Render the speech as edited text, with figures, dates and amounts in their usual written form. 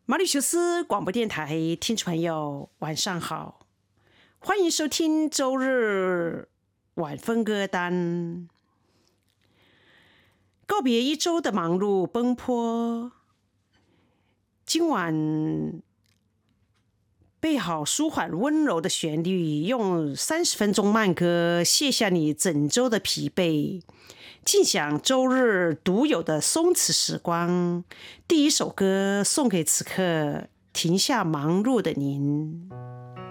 马里修斯广播电台听众朋友晚上好，欢迎收听周日晚风歌单。告别一周的忙碌奔波，今晚备好舒缓温柔的旋律，用30分钟慢歌卸下你整周的疲惫，尽享周日独有的松弛时光。第一首歌送给此刻停下忙碌的您。